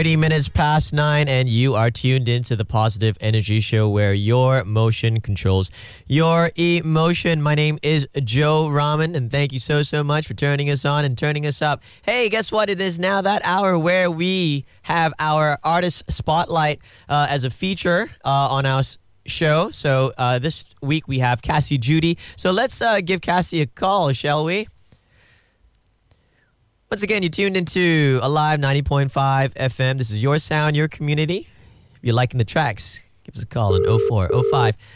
30 minutes past 9, and you are tuned into the Positive Energy Show, where your motion controls your emotion. My name is Joe Rahman, and thank you so much for turning us on and turning us up. Hey, guess what? It is now that hour where we have our Artist Spotlight as a feature on our show. So this week we have Cassie Judy. So let's give Cassie a call, shall we? Once again, you're tuned into Alive 90.5 FM. This is your sound, your community. If you're liking the tracks, give us a call on 0405